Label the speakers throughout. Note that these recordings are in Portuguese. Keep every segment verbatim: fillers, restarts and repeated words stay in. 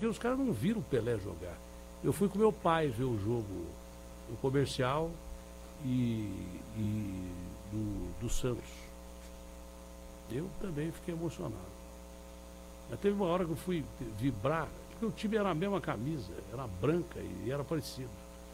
Speaker 1: porque os caras não viram o Pelé jogar. Eu fui com meu pai ver o jogo, o comercial e, e do, do Santos. Eu também fiquei emocionado. Mas teve uma hora que eu fui vibrar, porque o time era a mesma camisa, era branca e era parecido.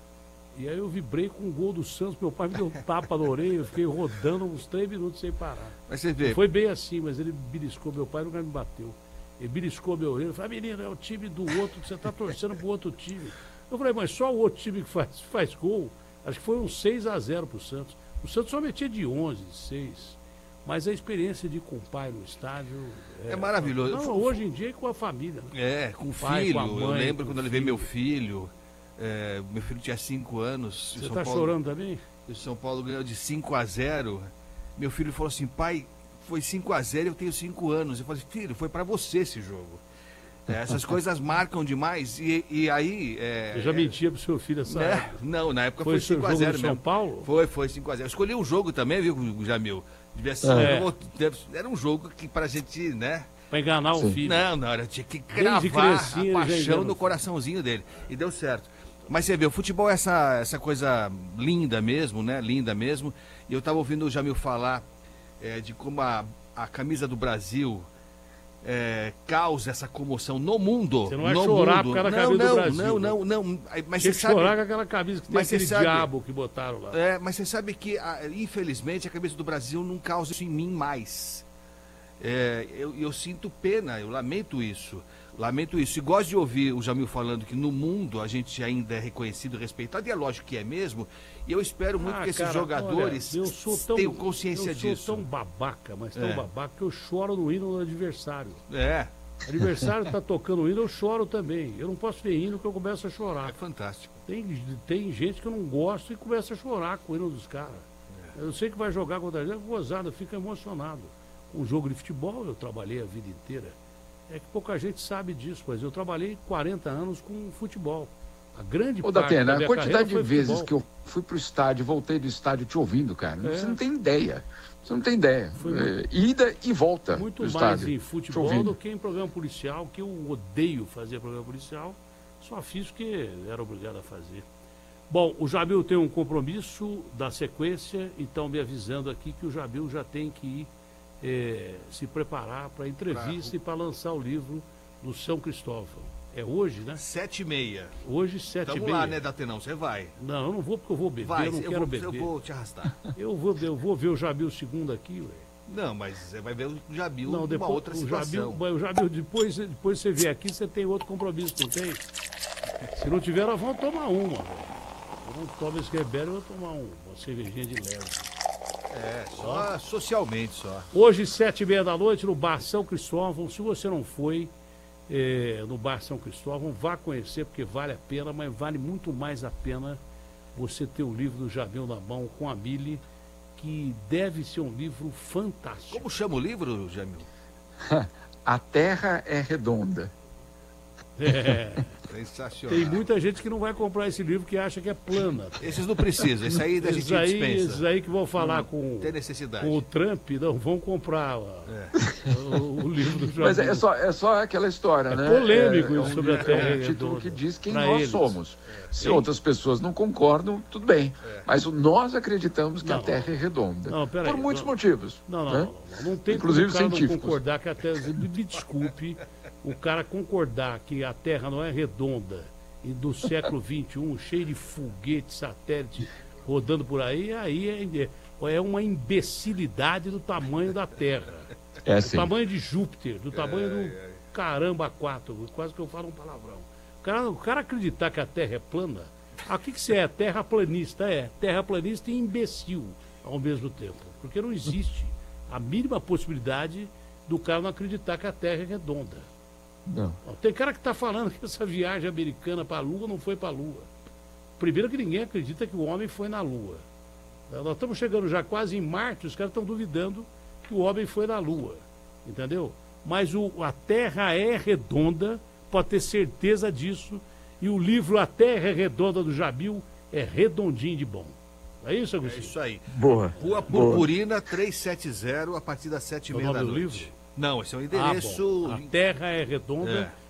Speaker 1: E aí eu vibrei com o gol do Santos, meu pai me deu um tapa na orelha, eu fiquei rodando uns três minutos sem parar.
Speaker 2: Mas você vê...
Speaker 1: Não foi bem assim, mas ele beliscou, meu pai nunca me bateu. Ele beliscou meu orelha, falou, menino, é o time do outro, que você está torcendo pro outro time. Eu falei, mas só o outro time que faz, faz gol, acho que foi uns seis a zero pro Santos. O Santos só metia de onze, de seis. Mas a experiência de ir com o pai no estádio...
Speaker 2: É, é maravilhoso.
Speaker 1: Não, hoje em dia é com a família. Né?
Speaker 2: É, com o
Speaker 1: pai,
Speaker 2: filho.
Speaker 1: com a mãe,
Speaker 2: eu lembro
Speaker 1: com
Speaker 2: quando eu levei meu filho. É, meu filho tinha cinco anos.
Speaker 1: Você está chorando também?
Speaker 2: O São Paulo ganhou de cinco a zero. Meu filho falou assim, pai, foi cinco a zero e eu tenho cinco anos. Eu falei, filho, foi para você esse jogo. É, essas coisas marcam demais. E, e aí... É,
Speaker 1: eu já mentia pro seu filho essa
Speaker 2: né?
Speaker 1: época.
Speaker 2: Não, na época
Speaker 1: foi,
Speaker 2: foi cinco a zero mesmo.
Speaker 1: São Paulo?
Speaker 2: Foi, foi cinco a zero. Eu escolhi um jogo também, viu, Jamil? Devia ser,
Speaker 1: é.
Speaker 2: Era um jogo que pra gente, né?
Speaker 1: Pra enganar
Speaker 2: Sim.
Speaker 1: o filho.
Speaker 2: Não, não, eu tinha que cravar a paixão no coraçãozinho dele. E deu certo. Mas você vê, o futebol é essa, essa coisa linda mesmo, né? Linda mesmo. E eu tava ouvindo o Jamil falar é, de como a, a camisa do Brasil é, causa essa comoção no mundo.
Speaker 1: Você não vai
Speaker 2: no
Speaker 1: chorar
Speaker 2: mundo.
Speaker 1: por causa da
Speaker 2: não,
Speaker 1: camisa
Speaker 2: não,
Speaker 1: do Brasil.
Speaker 2: Não, não, não, não. Mas
Speaker 1: você
Speaker 2: você sabe...
Speaker 1: chorar com aquela camisa que tem
Speaker 2: mas
Speaker 1: aquele
Speaker 2: sabe...
Speaker 1: diabo que botaram lá.
Speaker 2: É, mas você sabe que, infelizmente, a camisa do Brasil não causa isso em mim mais. É, eu, eu sinto pena, eu lamento isso. Lamento isso. E gosto de ouvir o Jamil falando que no mundo a gente ainda é reconhecido, respeitado, e é lógico que é mesmo. E eu espero muito
Speaker 1: ah,
Speaker 2: que esses
Speaker 1: cara,
Speaker 2: jogadores
Speaker 1: olha, eu sou tão,
Speaker 2: tenham consciência
Speaker 1: eu sou
Speaker 2: disso.
Speaker 1: tão babaca, mas tão
Speaker 2: é.
Speaker 1: babaca que eu choro no hino do adversário.
Speaker 2: É.
Speaker 1: Aniversário tá tocando o hino, eu choro também. Eu não posso ver hino que eu começo a chorar.
Speaker 2: É fantástico.
Speaker 1: Tem, tem gente que eu não gosto e começa a chorar com o hino dos caras. É. Eu sei que vai jogar contra a gente, gozada, fica emocionado. Um jogo de futebol, eu trabalhei a vida inteira. É que pouca gente sabe disso, mas eu trabalhei quarenta anos com futebol. A grande
Speaker 3: Ô,
Speaker 1: parte
Speaker 3: Datena,
Speaker 1: da minha
Speaker 3: a quantidade de vezes
Speaker 1: futebol.
Speaker 3: que eu fui pro estádio, voltei do estádio te ouvindo, cara,
Speaker 1: É.
Speaker 3: você não tem ideia. Você não tem ideia.
Speaker 1: Foi
Speaker 3: é, ida e volta.
Speaker 1: Muito
Speaker 3: do
Speaker 1: mais
Speaker 3: estádio,
Speaker 1: em futebol do que em programa policial, que eu odeio fazer programa policial. Só fiz porque era obrigado a fazer. Bom, o Jamil tem um compromisso da sequência, então me avisando aqui que o Jamil já tem que ir é, se preparar para a entrevista pra... e para lançar o livro do São Cristóvão. É hoje, né?
Speaker 2: Sete e meia.
Speaker 1: Hoje, sete e meia.
Speaker 2: Tamo lá, né, Datenão? Você vai.
Speaker 1: Não, eu não vou porque eu vou beber,
Speaker 2: vai,
Speaker 1: eu não
Speaker 2: eu
Speaker 1: quero
Speaker 2: vou,
Speaker 1: beber.
Speaker 2: Eu vou te arrastar.
Speaker 1: eu, vou, eu vou ver o Jamil segundo aqui, ué.
Speaker 2: Não, mas você vai ver o Jamil
Speaker 1: não, depois,
Speaker 2: numa outra
Speaker 1: o
Speaker 2: situação.
Speaker 1: Jamil, o Jamil, depois, depois você vier aqui, você tem outro compromisso, não tem? Se não tiver, nós vamos tomar uma, velho. Eu não tomo esse rebelde, eu vou tomar um, uma cervejinha de leve.
Speaker 2: É, só ó. socialmente só.
Speaker 1: Hoje, sete e meia da noite, no Bar São Cristóvão. Se você não foi é, no Bar São Cristóvão, vá conhecer, porque vale a pena, mas vale muito mais a pena você ter o livro do Jamil na mão com a Mili, que deve ser um livro fantástico.
Speaker 2: Como chama o livro, Jamil?
Speaker 3: A Terra é Redonda.
Speaker 1: É.
Speaker 2: Sensacional.
Speaker 1: Tem muita gente que não vai comprar esse livro que acha que é plana.
Speaker 2: Esses não precisam, esse aí da gente
Speaker 1: aí,
Speaker 2: dispensa.
Speaker 1: Esses aí que vão falar com,
Speaker 2: tem necessidade.
Speaker 1: com o Trump, não vão comprar ó,
Speaker 2: é.
Speaker 1: o, o livro do Jamil.
Speaker 3: Mas é só, é só aquela história,
Speaker 1: é
Speaker 3: né?
Speaker 1: Polêmico
Speaker 3: é,
Speaker 1: isso
Speaker 3: é um,
Speaker 1: sobre a Terra.
Speaker 3: É um título que diz quem nós
Speaker 1: eles.
Speaker 3: somos.
Speaker 2: É.
Speaker 3: Se outras pessoas não concordam, tudo bem.
Speaker 2: É.
Speaker 3: Mas nós acreditamos que
Speaker 1: não,
Speaker 3: a Terra é redonda.
Speaker 1: Não,
Speaker 3: por
Speaker 1: aí,
Speaker 3: muitos
Speaker 1: não,
Speaker 3: motivos.
Speaker 1: Não, não,
Speaker 3: né?
Speaker 1: não, não, não. Não tem
Speaker 3: Inclusive
Speaker 1: como o cara
Speaker 3: científicos.
Speaker 1: não concordar que a Terra... Me desculpe, o cara concordar que a Terra não é redonda e do século vinte e um, cheio de foguete, satélite rodando por aí, aí é, é uma imbecilidade do tamanho da Terra.
Speaker 3: É,
Speaker 1: do
Speaker 3: sim.
Speaker 1: tamanho de Júpiter, do tamanho
Speaker 2: é,
Speaker 1: do
Speaker 2: é.
Speaker 1: caramba quatro, quase que eu falo um palavrão. O cara, o cara acreditar que a Terra é plana, ah, o que, que você é? Terraplanista? É, terraplanista e imbecil ao mesmo tempo. Porque não existe a mínima possibilidade do cara não acreditar que a Terra é redonda.
Speaker 3: Não.
Speaker 1: Tem cara que está falando que essa viagem americana para a Lua não foi para a Lua. Primeiro que ninguém acredita que o homem foi na Lua. Nós estamos chegando já quase em Marte, os caras estão duvidando que o homem foi na Lua. Entendeu? Mas o, a Terra é redonda, pode ter certeza disso. E o livro A Terra é Redonda do Jamil é redondinho de bom. É isso, Agostinho?
Speaker 2: É isso aí.
Speaker 3: Boa.
Speaker 2: Rua Purpurina trezentos e setenta, a partir das sete e meia da
Speaker 1: do
Speaker 2: noite.
Speaker 1: livro?
Speaker 2: Não, esse é o endereço.
Speaker 1: Ah, a Terra é Redonda,
Speaker 2: É.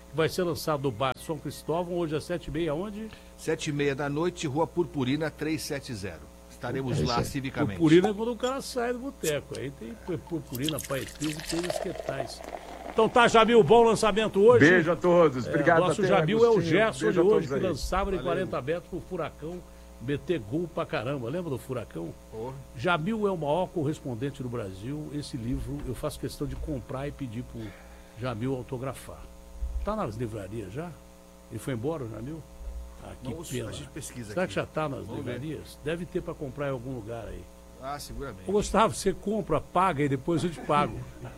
Speaker 1: vai ser lançado no bar São Cristóvão, hoje às sete e meia, onde?
Speaker 2: Sete e meia da noite, Rua Purpurina trezentos e setenta. Estaremos
Speaker 3: É
Speaker 2: lá
Speaker 3: aí.
Speaker 2: civicamente.
Speaker 1: Purpurina é quando o cara sai do boteco. Aí tem purpurina, paetês e coisas que tais. Então tá, Jamil, bom lançamento hoje.
Speaker 3: Beijo a todos. Obrigado.
Speaker 1: É, nosso
Speaker 3: até,
Speaker 1: Jamil é o
Speaker 3: Agostinho.
Speaker 1: Gerson de
Speaker 3: Beijo a
Speaker 1: hoje,
Speaker 3: todos
Speaker 1: que
Speaker 3: aí.
Speaker 1: lançava de
Speaker 2: Valeu.
Speaker 1: quarenta metros pro Furacão meter gol pra caramba. Lembra do Furacão?
Speaker 2: Porra.
Speaker 1: Jamil é o maior correspondente do Brasil. Esse livro eu faço questão de comprar e pedir pro Jamil autografar. Tá nas livrarias já? Ele foi embora, o Jamil? Ah, que
Speaker 2: Vamos,
Speaker 1: pena.
Speaker 2: a gente pesquisa
Speaker 1: Será
Speaker 2: aqui.
Speaker 1: que já tá nas
Speaker 2: Vamos ver.
Speaker 1: livrarias? Deve ter para comprar em algum lugar aí.
Speaker 2: Ah, seguramente.
Speaker 1: Ô, Gustavo, você compra, paga e depois eu te pago.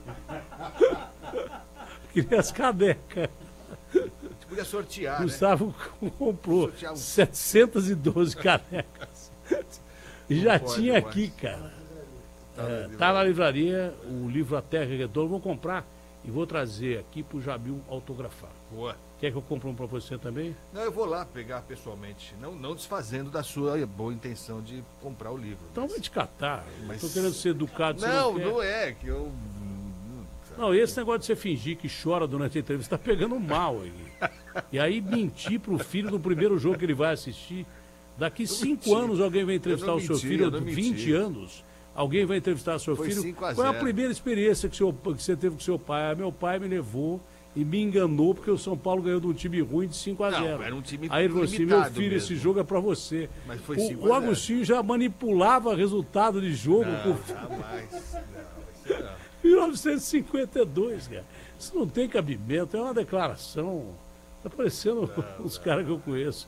Speaker 1: Queria as canecas.
Speaker 2: A gente podia sortear, né?
Speaker 1: Gustavo comprou
Speaker 2: Sortear um-
Speaker 1: setecentas e doze canecas. E já
Speaker 2: pode
Speaker 1: tinha
Speaker 2: mais.
Speaker 1: aqui, cara.
Speaker 2: Tá
Speaker 1: É,
Speaker 2: na
Speaker 1: tá na livraria o livro A Terra Redonda. Vou comprar e vou trazer aqui pro Jamil autografar.
Speaker 2: Boa.
Speaker 1: Quer que eu compre um pra você também?
Speaker 2: Não, eu vou lá pegar pessoalmente. Não, não desfazendo da sua boa intenção de comprar o livro.
Speaker 1: Então
Speaker 2: mas-
Speaker 1: vai te catar.
Speaker 2: Mas-
Speaker 1: Tô querendo ser educado. você
Speaker 2: Não,
Speaker 1: quer.
Speaker 2: não é que eu.
Speaker 1: Não, esse negócio de você fingir que chora durante a entrevista tá pegando mal aí. E aí mentir pro filho no primeiro jogo que ele vai assistir. Daqui cinco
Speaker 2: menti.
Speaker 1: anos alguém vai entrevistar
Speaker 2: Eu
Speaker 1: o
Speaker 2: não
Speaker 1: seu
Speaker 2: menti,
Speaker 1: filho,
Speaker 2: eu não menti.
Speaker 1: vinte anos, alguém vai entrevistar o seu
Speaker 2: Foi
Speaker 1: filho.
Speaker 2: cinco a
Speaker 1: Qual é a
Speaker 2: zero.
Speaker 1: primeira experiência que, seu, que você teve com seu pai? Ah, meu pai me levou e me enganou porque o São Paulo ganhou de um time ruim de cinco a zero.
Speaker 2: Não, era um time
Speaker 1: Aí ele falou assim, meu
Speaker 2: limitado
Speaker 1: filho, esse
Speaker 2: mesmo.
Speaker 1: jogo é pra você.
Speaker 2: Mas foi
Speaker 1: O-
Speaker 2: cinco a
Speaker 1: o,
Speaker 2: zero.
Speaker 1: Agostinho já manipulava resultado de jogo com
Speaker 2: Não, jamais. Não, isso não.
Speaker 1: mil novecentos e cinquenta e dois, cara. Isso não tem cabimento, é uma declaração. Tá parecendo os caras que eu conheço.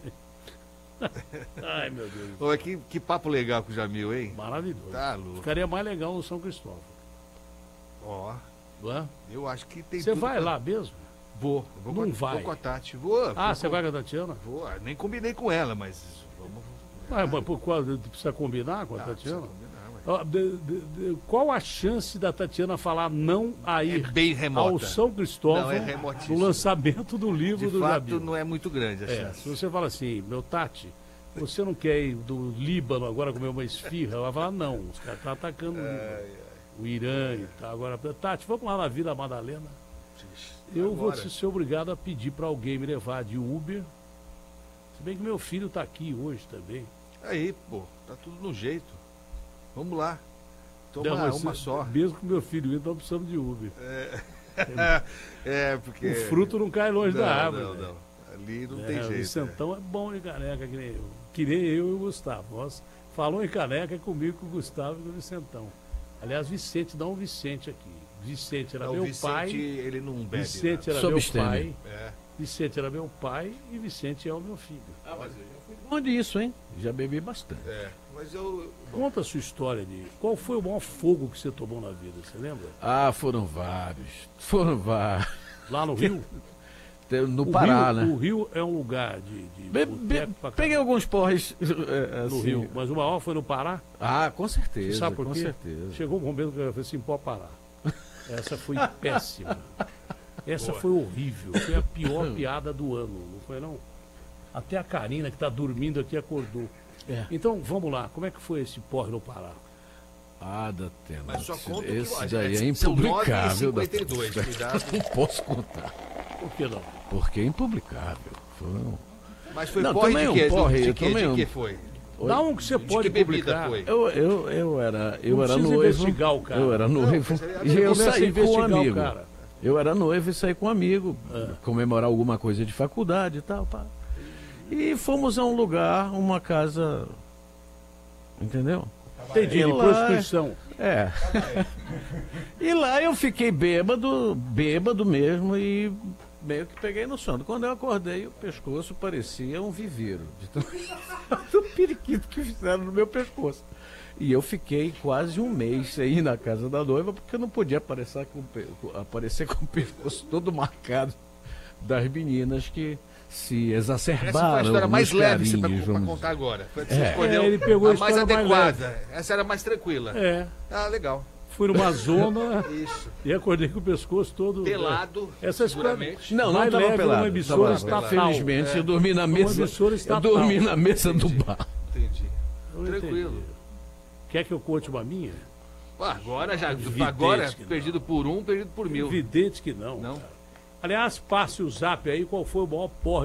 Speaker 1: Ai, meu Deus.
Speaker 2: Ô, mas que, que papo legal com o Jamil, hein?
Speaker 1: Maravilhoso.
Speaker 2: Tá louco.
Speaker 1: Ficaria mais legal no São Cristóvão.
Speaker 2: Ó,
Speaker 1: Não é?
Speaker 2: eu acho que tem
Speaker 1: Você
Speaker 2: tudo
Speaker 1: vai
Speaker 2: pra-
Speaker 1: lá mesmo?
Speaker 2: Vou. Vou,
Speaker 1: Não
Speaker 2: com, a-
Speaker 1: vai.
Speaker 2: vou com a Tati. Vou.
Speaker 1: Ah,
Speaker 2: vou
Speaker 1: você
Speaker 2: com-
Speaker 1: vai com a Tatiana?
Speaker 2: Vou. Ah, nem combinei com ela, mas vamos.
Speaker 1: Ah, mas por qual, precisa combinar com a
Speaker 2: Ah,
Speaker 1: Tatiana?
Speaker 2: precisa combinar, ué.
Speaker 1: Ó, de- de- de- qual a chance da Tatiana falar não a ir
Speaker 2: É bem remota.
Speaker 1: ao São Cristóvão
Speaker 2: Não, é remotíssimo.
Speaker 1: no lançamento do livro
Speaker 2: De
Speaker 1: do
Speaker 2: fato,
Speaker 1: Jamil?
Speaker 2: não é muito grande a
Speaker 1: É,
Speaker 2: chance.
Speaker 1: se você fala assim, meu Tati, você não quer ir do Líbano agora comer uma esfirra? Ela vai falar, não, os caras estão atacando o Líbano, o Irã e tal. Agora, Tati, vamos lá na Vila Madalena. Eu vou
Speaker 2: Agora.
Speaker 1: ser obrigado a pedir para alguém me levar de Uber. Se bem que meu filho está aqui hoje também.
Speaker 2: Aí, pô, tá tudo no jeito. Vamos lá. Toma
Speaker 1: Não, mas
Speaker 2: uma
Speaker 1: se-
Speaker 2: só.
Speaker 1: Mesmo com meu filho indo, nós precisamos de Uber.
Speaker 2: É, porque.
Speaker 1: O fruto não cai longe
Speaker 2: não,
Speaker 1: da árvore.
Speaker 2: Não,
Speaker 1: né?
Speaker 2: não. Ali não
Speaker 1: É,
Speaker 2: tem
Speaker 1: o
Speaker 2: jeito.
Speaker 1: Vicentão é bom de caneca, que nem eu. Que nem eu e o Gustavo. Nós, falou em caneca, é comigo, com o Gustavo e com o Vicentão. Aliás, Vicente, dá um Vicente aqui. Vicente era
Speaker 2: Não, o
Speaker 1: meu
Speaker 2: Vicente,
Speaker 1: pai.
Speaker 2: ele não bebe.
Speaker 1: Vicente
Speaker 2: né?
Speaker 1: era
Speaker 4: Sob
Speaker 1: meu
Speaker 4: estêmio.
Speaker 1: pai.
Speaker 2: É.
Speaker 1: Vicente era meu pai e Vicente é o meu filho.
Speaker 4: Onde isso, hein? Já bebi bastante.
Speaker 2: É. Mas eu.
Speaker 1: Conta a sua história de qual foi o maior fogo que você tomou na vida, você lembra?
Speaker 4: Ah, foram vários. Foram vários.
Speaker 1: Lá no Rio?
Speaker 4: No
Speaker 1: O
Speaker 4: Pará,
Speaker 1: Rio,
Speaker 4: né?
Speaker 1: O Rio é um lugar de, de
Speaker 4: Be-
Speaker 1: boteco
Speaker 4: be-
Speaker 1: pra
Speaker 4: peguei
Speaker 1: caramba.
Speaker 4: alguns porres é,
Speaker 1: No
Speaker 4: assim.
Speaker 1: Rio, mas o maior foi no Pará.
Speaker 4: Ah, com certeza.
Speaker 1: Você sabe por
Speaker 4: com
Speaker 1: quê?
Speaker 4: certeza.
Speaker 1: Chegou um momento que eu falei assim, pode parar. Essa foi péssima. Essa foi horrível. Foi a pior piada do ano, não foi não? Até a Karina, que está dormindo aqui, acordou.
Speaker 4: É.
Speaker 1: Então, vamos lá. Como é que foi esse porre no Pará?
Speaker 4: Ah, da tela.
Speaker 2: Mas só conta
Speaker 4: Esse
Speaker 2: o que
Speaker 4: daí é
Speaker 2: São
Speaker 4: impublicável.
Speaker 2: nove e cinquenta e dois,
Speaker 4: da-
Speaker 2: cuidado.
Speaker 4: Não posso contar.
Speaker 1: Por que não?
Speaker 4: Porque é impublicável. Foi um...
Speaker 2: Mas foi
Speaker 4: Não,
Speaker 2: porre
Speaker 4: tomei
Speaker 2: de
Speaker 4: um
Speaker 2: quê?
Speaker 4: porre,
Speaker 2: de
Speaker 4: eu
Speaker 2: quê?
Speaker 4: tomei
Speaker 2: De
Speaker 4: um.
Speaker 2: que foi?
Speaker 1: Dá um que você
Speaker 2: De
Speaker 1: pode
Speaker 2: que bebida
Speaker 1: publicar.
Speaker 2: foi?
Speaker 4: Eu, eu, eu era, eu
Speaker 1: Não
Speaker 4: era
Speaker 1: precisa
Speaker 4: noivo.
Speaker 1: investigar o cara.
Speaker 4: Eu era noivo.
Speaker 2: mas aí
Speaker 4: e eu
Speaker 1: começa a
Speaker 4: saí com um
Speaker 1: investigar o
Speaker 4: amigo.
Speaker 1: cara.
Speaker 4: Eu era noivo e saí com um amigo,
Speaker 1: É.
Speaker 4: comemorar alguma coisa de faculdade e tal. Pá. E fomos a um lugar, uma casa. Entendeu?
Speaker 1: Entendi,
Speaker 4: E
Speaker 1: de
Speaker 4: lá-
Speaker 1: prostituição.
Speaker 4: É. E lá eu fiquei bêbado, bêbado mesmo, e meio que peguei no sono. Quando eu acordei, o pescoço parecia um viveiro, de tanto periquito que fizeram no meu pescoço. E eu fiquei quase um mês sem ir na casa da noiva, porque eu não podia aparecer com, o pe- aparecer com o pescoço todo marcado das meninas que se exacerbaram.
Speaker 2: Essa foi a história mais
Speaker 4: nos
Speaker 2: leve pra,
Speaker 4: carinhos,
Speaker 2: pra
Speaker 4: vamos
Speaker 2: contar agora. Foi a que
Speaker 4: É.
Speaker 2: você escolheu
Speaker 1: É, ele pegou a
Speaker 2: a mais
Speaker 1: história mais
Speaker 2: adequada. Essa era a mais tranquila.
Speaker 1: É.
Speaker 2: Ah, legal.
Speaker 1: Fui numa zona
Speaker 2: Isso.
Speaker 1: e acordei com o pescoço todo.
Speaker 2: Pelado,
Speaker 1: Essa história.
Speaker 2: seguramente.
Speaker 4: Não, não
Speaker 1: mais
Speaker 4: estava
Speaker 1: leve
Speaker 4: pelado.
Speaker 1: numa emissora
Speaker 4: Tava-
Speaker 1: estatal.
Speaker 4: Felizmente, eu dormi na
Speaker 1: Numa
Speaker 4: mesa.
Speaker 1: emissora
Speaker 4: Eu
Speaker 1: estatal.
Speaker 4: dormi na mesa do bar.
Speaker 2: Entendi.
Speaker 1: Eu
Speaker 2: Tranquilo.
Speaker 1: entendi. Quer que eu conte uma minha?
Speaker 2: Pô, agora já.
Speaker 1: Evidente
Speaker 2: Agora,
Speaker 1: que não.
Speaker 2: perdido por um, perdido por mil.
Speaker 1: Evidente que não.
Speaker 2: Não?
Speaker 1: cara. Aliás, passe o zap aí, qual foi o maior porre